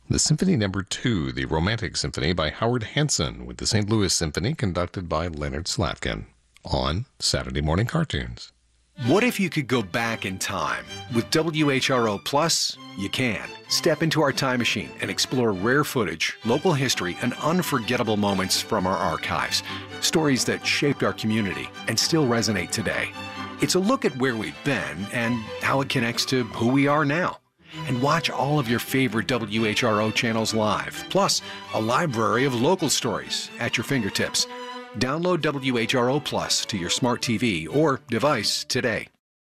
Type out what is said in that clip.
The Symphony Number 2, the Romantic Symphony by Howard Hanson, with the St. Louis Symphony conducted by Leonard Slatkin, on Saturday Morning Cartoons. What if you could go back in time? With WHRO Plus, you can. Step into our time machine and explore rare footage, local history, and unforgettable moments from our archives. Stories that shaped our community and still resonate today. It's a look at where we've been and how it connects to who we are now. And watch all of your favorite WHRO channels live, plus a library of local stories at your fingertips. Download WHRO Plus to your smart TV or device today.